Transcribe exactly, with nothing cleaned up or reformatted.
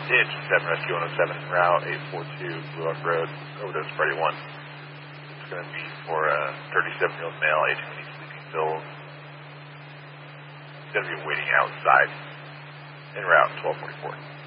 It's seven Rescue one oh seven, route eight four two, Blue Rock Road, overdose Friday one. It's going to be for a thirty-seven-year-old male, eighteen weeks, sleeping pills. He's going to be waiting outside en route twelve forty-four.